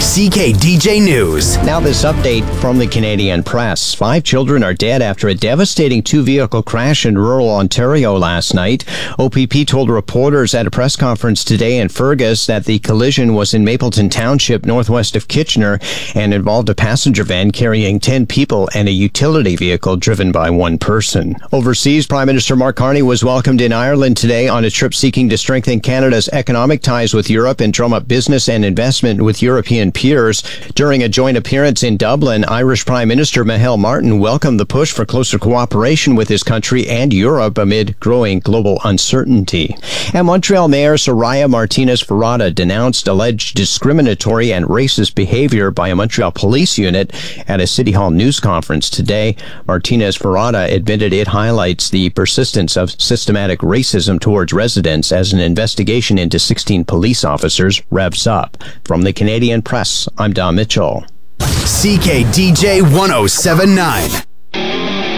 CKDJ News. Now this update from the Canadian Press. 5 children are dead after a devastating 2-vehicle crash in rural Ontario last night. OPP told reporters at a press conference today in Fergus that the collision was in Mapleton Township, northwest of Kitchener, and involved a passenger van carrying 10 people and a utility vehicle driven by 1 person. Overseas, Prime Minister Mark Carney was welcomed in Ireland today on a trip seeking to strengthen Canada's economic ties with Europe and drum up business and investment with European peers. During a joint appearance in Dublin, Irish Prime Minister Micheál Martin welcomed the push for closer cooperation with his country and Europe amid growing global uncertainty. And Montreal Mayor Soraya Martinez-Ferrada denounced alleged discriminatory and racist behavior by a Montreal police unit at a City Hall news conference today. Martinez-Ferrada admitted it highlights the persistence of systematic racism towards residents as an investigation into 16 police officers revs up. From the Canadian Press, I'm Don Mitchell. CKDJ 1079.